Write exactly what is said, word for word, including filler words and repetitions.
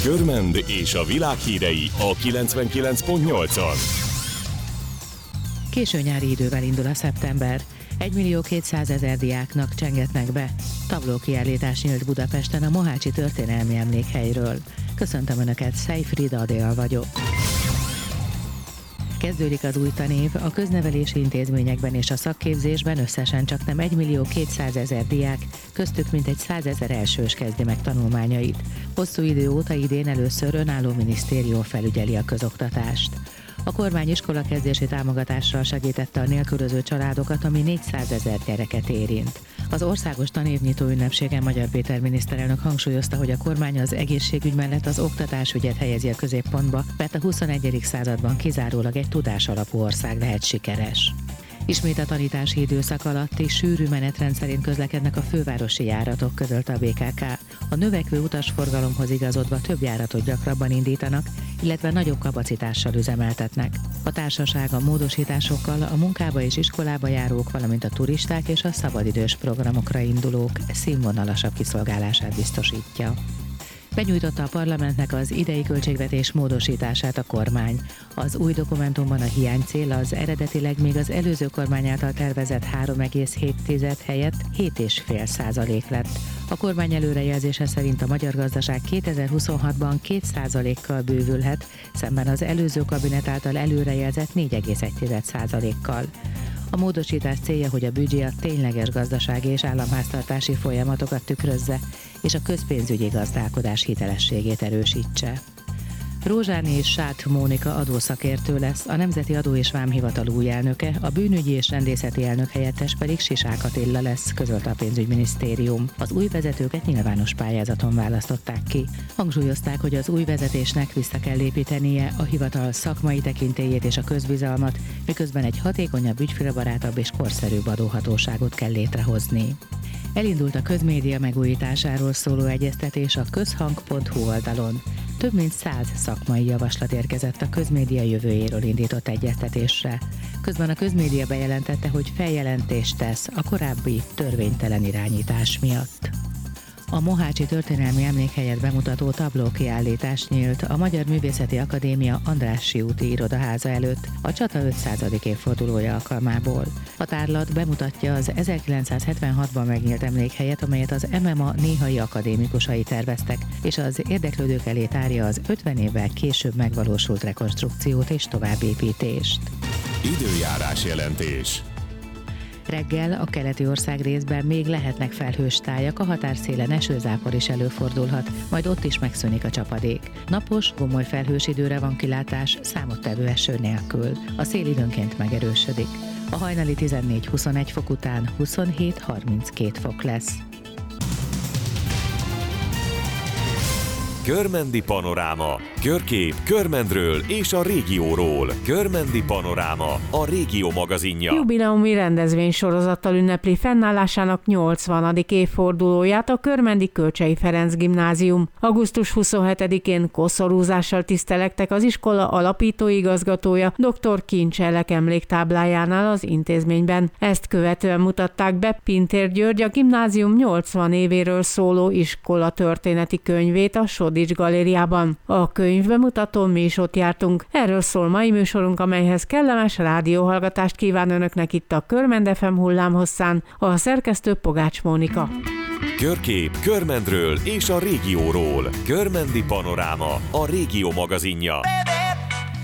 Körmend és a világ hírei a kilencvenkilenc pont nyolcon. Késő nyári idővel indul a szeptember. egymillió kétszázezer diáknak csengetnek be. Tablókiállítás nyílt Budapesten a Mohácsi Történelmi Emlékhelyről. Köszöntöm Önöket, Szejfrida Adél vagyok. Kezdődik az új tanév, a köznevelési intézményekben és a szakképzésben összesen csaknem egymillió kétszázezer diák, köztük mintegy százezer elsős kezdi meg tanulmányait. Hosszú idő óta idén először önálló minisztérium felügyeli a közoktatást. A kormány iskolakezdési támogatással segítette a nélkülöző családokat, ami négyszázezer gyereket érint. Az országos tanévnyitó ünnepségen Magyar Péter miniszterelnök hangsúlyozta, hogy a kormány az egészségügy mellett az oktatásügyet helyezi a középpontba, mert a huszonegyedik században kizárólag egy tudásalapú ország lehet sikeres. Ismét a tanítási időszak alatt is sűrű menetrend szerint közlekednek a fővárosi járatok, közölte a bé ká ká. A növekvő utasforgalomhoz igazodva több járatot gyakrabban indítanak, illetve nagyobb kapacitással üzemeltetnek. A társaság a módosításokkal a munkába és iskolába járók, valamint a turisták és a szabadidős programokra indulók színvonalasabb kiszolgálását biztosítja. Benyújtotta a parlamentnek az idei költségvetés módosítását a kormány. Az új dokumentumban a hiánycél az eredetileg még az előző kormány által tervezett három egész hét helyett hét egész öt százalék lett. A kormány előrejelzése szerint a magyar gazdaság kétezer-huszonhatban két százalékkal bővülhet, szemben az előző kabinet által előrejelzett négy egész egy százalékkal. A módosítás célja, hogy a büdzsé a tényleges gazdasági és államháztartási folyamatokat tükrözze, és a közpénzügyi gazdálkodás hitelességét erősítse. Rózsáné és Sát Mónika adószakértő lesz, a Nemzeti Adó és Vámhivatal új elnöke, a bűnügyi és rendészeti elnök helyettes pedig Sisák Attila lesz, közölte a pénzügyminisztérium. Az új vezetőket nyilvános pályázaton választották ki. Hangsúlyozták, hogy az új vezetésnek vissza kell építenie a hivatal szakmai tekintélyét és a közbizalmat, miközben egy hatékonyabb, ügyfélbarátabb és korszerűbb adóhatóságot kell létrehozni. Elindult a közmédia megújításáról szóló egyeztetés a közhang pont hu oldalon. Több mint száz szakmai javaslat érkezett a közmédia jövőjéről indított egyeztetésre. Közben a közmédia bejelentette, hogy feljelentést tesz a korábbi törvénytelen irányítás miatt. A Mohácsi Történelmi Emlékhelyet bemutató tablókiállítás nyílt a Magyar Művészeti Akadémia Andrássy úti irodaháza előtt a csata ötszázadik évfordulója alkalmából. A tárlat bemutatja az ezerkilencszázhetvenhatban megnyílt emlékhelyet, amelyet az em em á néhai akadémikusai terveztek, és az érdeklődők elé tárja az ötven évvel később megvalósult rekonstrukciót és továbbépítést. Időjárás jelentés. Reggel a keleti ország részben még lehetnek felhős tájak, a határszélen esőzápor is előfordulhat, majd ott is megszűnik a csapadék. Napos, gomoly felhős időre van kilátás, számottevő eső nélkül. A szél időnként megerősödik. A hajnali tizennégy-huszonegy fok után huszonhét-harminckét fok lesz. Körmendi panoráma. Körkép Körmendről és a régióról. Körmendi panoráma, a régió magazinja. Jubileumi rendezvénysorozattal ünnepli fennállásának nyolcvanadik évfordulóját a körmendi Kölcsey Ferenc Gimnázium. augusztus huszonhetedikén koszorúzással tisztelektek az iskola alapító igazgatója, dr. Kincs Elek emléktáblájánál az intézményben. Ezt követően mutatták be Pintér György a gimnázium nyolcvan évéről szóló iskola történeti könyvét a Sodics galériában. A könyvbemutatón mi is ott jártunk. Erről szól mai műsorunk, amelyhez kellemes rádióhallgatást kíván Önöknek itt a Körmend ef em hullámhosszán, a szerkesztő Pogács Mónika. Körkép Körmendről és a régióról. Körmendi panoráma, a régió magazinja.